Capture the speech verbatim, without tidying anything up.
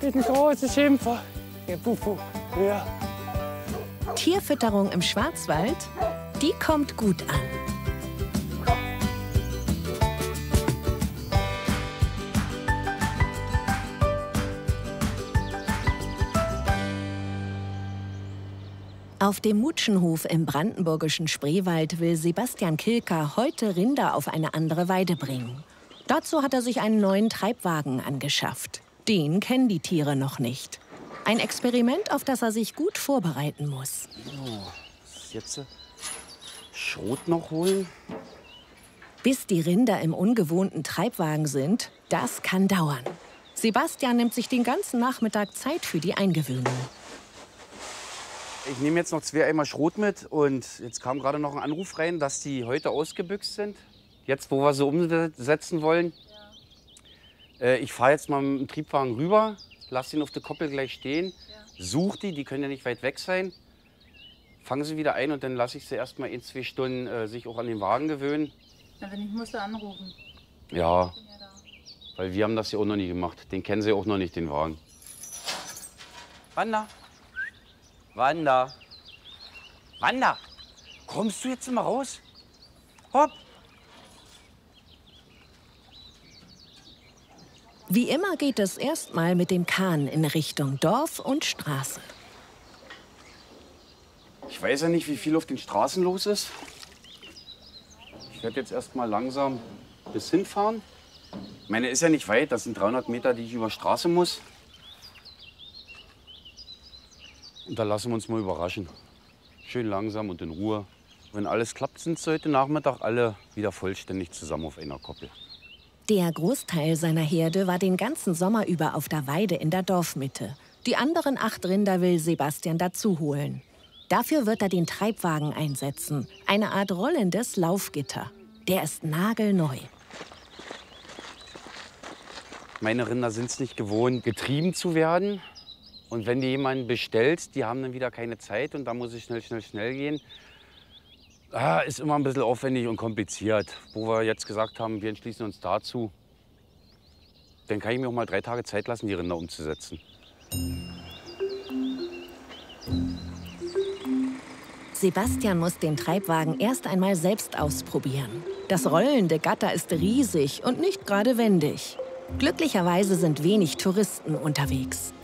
Ein großer Schimpfer. Ja, Pufu. Ja. Tierfütterung im Schwarzwald, die kommt gut an. Auf dem Mutschenhof im brandenburgischen Spreewald will Sebastian Kilker heute Rinder auf eine andere Weide bringen. Dazu hat er sich einen neuen Treibwagen angeschafft. Den kennen die Tiere noch nicht. Ein Experiment, auf das er sich gut vorbereiten muss. So, jetzt Schrot noch holen. Bis die Rinder im ungewohnten Treibwagen sind, das kann dauern. Sebastian nimmt sich den ganzen Nachmittag Zeit für die Eingewöhnung. Ich nehme jetzt noch zwei Eimer Schrot mit und jetzt kam gerade noch ein Anruf rein, dass die heute ausgebüxt sind. Jetzt, wo wir sie umsetzen wollen. Ja. Äh, ich fahre jetzt mal mit dem Triebwagen rüber, lasse ihn auf der Koppel gleich stehen, ja. Suche die, die können ja nicht weit weg sein. Fange sie wieder ein und dann lasse ich sie erst mal in zwei Stunden äh, sich auch an den Wagen gewöhnen. Ja, wenn ich muss, du anrufen. Ja, Ich bin ja da. weil wir haben das ja auch noch nie gemacht. Den kennen sie auch noch nicht, den Wagen. Wanda. Wanda. Wanda, kommst du jetzt mal raus? Hopp. Wie immer geht es erstmal mit dem Kahn in Richtung Dorf und Straße. Ich weiß ja nicht, wie viel auf den Straßen los ist. Ich werde jetzt erst mal langsam bis hinfahren. Ich meine, ist ja nicht weit, das sind dreihundert Meter, die ich über Straße muss. Und da lassen wir uns mal überraschen. Schön langsam und in Ruhe. Wenn alles klappt, sind sie heute Nachmittag alle wieder vollständig zusammen auf einer Koppel. Der Großteil seiner Herde war den ganzen Sommer über auf der Weide in der Dorfmitte. Die anderen acht Rinder will Sebastian dazu holen. Dafür wird er den Treibwagen einsetzen, eine Art rollendes Laufgitter. Der ist nagelneu. Meine Rinder sind es nicht gewohnt, getrieben zu werden. Und wenn die jemanden bestellt, die haben dann wieder keine Zeit und da muss ich schnell, schnell, schnell gehen. Ah, ist immer ein bisschen aufwendig und kompliziert. Wo wir jetzt gesagt haben, wir entschließen uns dazu, dann kann ich mir auch mal drei Tage Zeit lassen, die Rinder umzusetzen. Sebastian muss den Treibwagen erst einmal selbst ausprobieren. Das rollende Gatter ist riesig und nicht gerade wendig. Glücklicherweise sind wenig Touristen unterwegs.